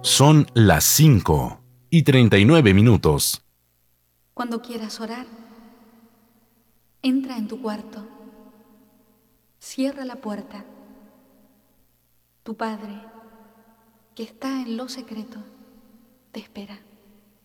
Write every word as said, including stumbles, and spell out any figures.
Son las cinco y treinta y nueve minutos. Cuando quieras orar, entra en tu cuarto, cierra la puerta. Tu Padre, que está en lo secreto, te espera.